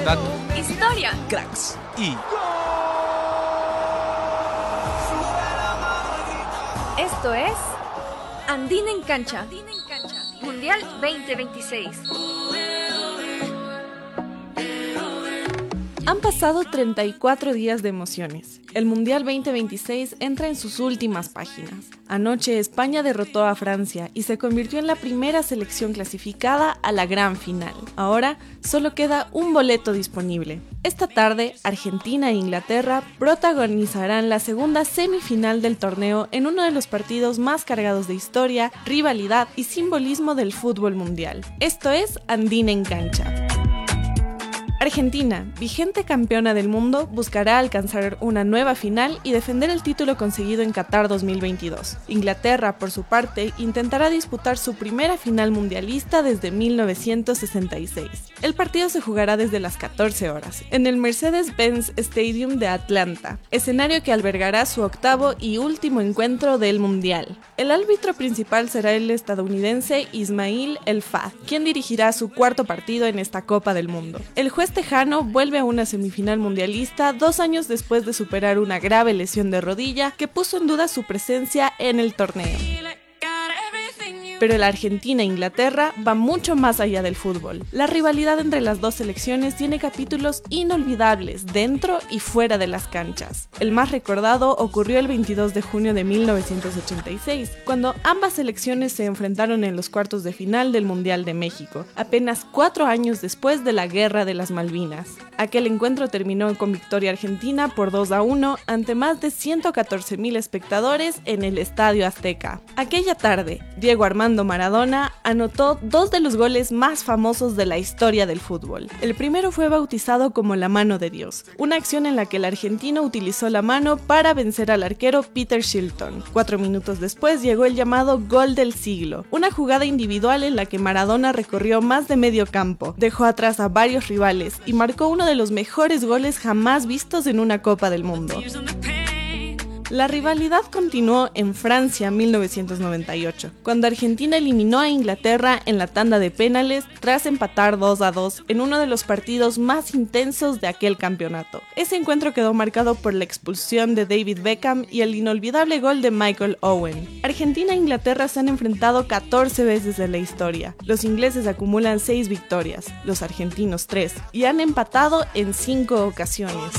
dato, historia, cracks y... Esto es Andina en Cancha, Mundial 2026. Han pasado 34 días de emociones. El Mundial 2026 entra en sus últimas páginas. Anoche España derrotó a Francia y se convirtió en la primera selección clasificada a la gran final. Ahora solo queda un boleto disponible. Esta tarde, Argentina e Inglaterra protagonizarán la segunda semifinal del torneo en uno de los partidos más cargados de historia, rivalidad y simbolismo del fútbol mundial. Esto es Andina en Cancha. Argentina, vigente campeona del mundo, buscará alcanzar una nueva final y defender el título conseguido en Qatar 2022. Inglaterra, por su parte, intentará disputar su primera final mundialista desde 1966. El partido se jugará desde las 14 horas, en el Mercedes-Benz Stadium de Atlanta, escenario que albergará su octavo y último encuentro del Mundial. El árbitro principal será el estadounidense Ismail El Fahd, quien dirigirá su cuarto partido en esta Copa del Mundo. El juez tejano vuelve a una semifinal mundialista 2 años después de superar una grave lesión de rodilla que puso en duda su presencia en el torneo. Pero la Argentina-Inglaterra va mucho más allá del fútbol. La rivalidad entre las dos selecciones tiene capítulos inolvidables dentro y fuera de las canchas. El más recordado ocurrió el 22 de junio de 1986, cuando ambas selecciones se enfrentaron en los cuartos de final del Mundial de México, apenas 4 años después de la Guerra de las Malvinas. Aquel encuentro terminó con victoria argentina por 2-1 ante más de 114,000 espectadores en el Estadio Azteca. Aquella tarde, Diego Armando Maradona anotó 2 de los goles más famosos de la historia del fútbol. El primero fue bautizado como la mano de Dios, una acción en la que el argentino utilizó la mano para vencer al arquero Peter Shilton. 4 minutos después llegó el llamado gol del siglo, una jugada individual en la que Maradona recorrió más de medio campo, dejó atrás a varios rivales y marcó uno de los mejores goles jamás vistos en una Copa del Mundo. La rivalidad continuó en Francia 1998, cuando Argentina eliminó a Inglaterra en la tanda de penales tras empatar 2-2 en uno de los partidos más intensos de aquel campeonato. Ese encuentro quedó marcado por la expulsión de David Beckham y el inolvidable gol de Michael Owen. Argentina e Inglaterra se han enfrentado 14 veces en la historia. Los ingleses acumulan 6 victorias, los argentinos 3, y han empatado en 5 ocasiones.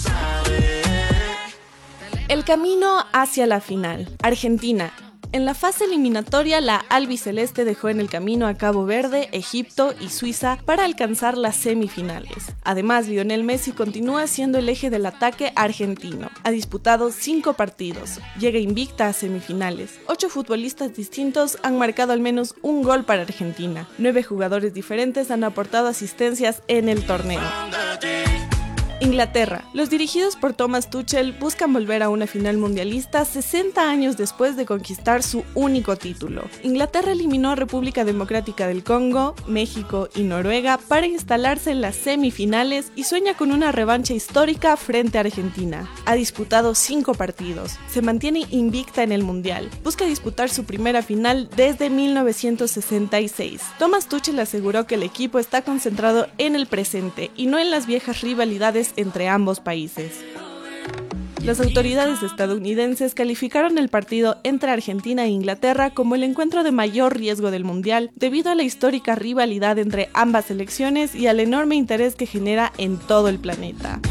El camino hacia la final. Argentina. En la fase eliminatoria, la albiceleste dejó en el camino a Cabo Verde, Egipto y Suiza para alcanzar las semifinales. Además, Lionel Messi continúa siendo el eje del ataque argentino. Ha disputado 5 partidos. Llega invicta a semifinales. 8 futbolistas distintos han marcado al menos un gol para Argentina. 9 jugadores diferentes han aportado asistencias en el torneo. Inglaterra. Los dirigidos por Thomas Tuchel buscan volver a una final mundialista 60 años después de conquistar su único título. Inglaterra eliminó a República Democrática del Congo, México y Noruega para instalarse en las semifinales y sueña con una revancha histórica frente a Argentina. Ha disputado 5 partidos, se mantiene invicta en el Mundial, busca disputar su primera final desde 1966. Thomas Tuchel aseguró que el equipo está concentrado en el presente y no en las viejas rivalidades entre ambos países. Las autoridades estadounidenses calificaron el partido entre Argentina e Inglaterra como el encuentro de mayor riesgo del Mundial debido a la histórica rivalidad entre ambas selecciones y al enorme interés que genera en todo el planeta.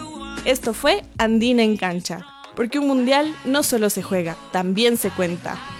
Esto fue Andina en Cancha, porque un Mundial no solo se juega, también se cuenta.